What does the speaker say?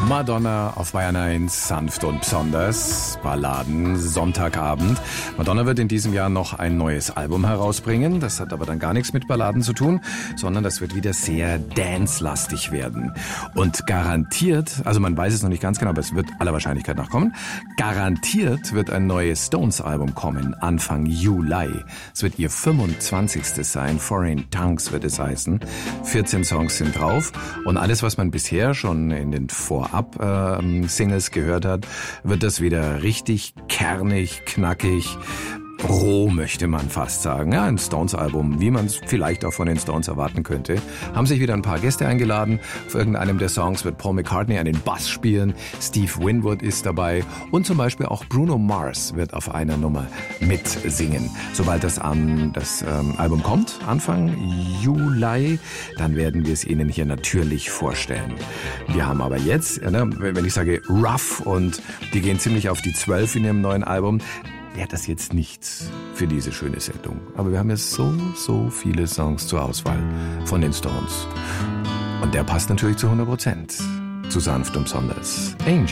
Madonna auf Bayern 1, sanft und besonders, Balladen, Sonntagabend. Madonna wird in diesem Jahr noch ein neues Album herausbringen. Das hat aber dann gar nichts mit Balladen zu tun, sondern das wird wieder sehr dance-lastig werden. Und garantiert, also man weiß es noch nicht ganz genau, aber es wird aller Wahrscheinlichkeit nach kommen, garantiert wird ein neues Stones-Album kommen, Anfang Juli. Es wird ihr 25. sein, Foreign Tongues wird es heißen. 14 Songs sind drauf und alles, was man bisher schon in den Singles gehört hat, wird das wieder richtig kernig, knackig, roh, möchte man fast sagen. Ja, ein Stones-Album, wie man es vielleicht auch von den Stones erwarten könnte. Haben sich wieder ein paar Gäste eingeladen. Auf irgendeinem der Songs wird Paul McCartney einen Bass spielen, Steve Winwood ist dabei und zum Beispiel auch Bruno Mars wird auf einer Nummer mitsingen. Sobald das Album kommt, Anfang Juli, dann werden wir es Ihnen hier natürlich vorstellen. Wir haben aber jetzt, wenn ich sage rough und die gehen ziemlich auf die 12 in ihrem neuen Album, wäre das jetzt nichts für diese schöne Sendung. Aber wir haben ja so viele Songs zur Auswahl von den Stones. Und der passt natürlich zu 100% zu sanft und besonders. Angel.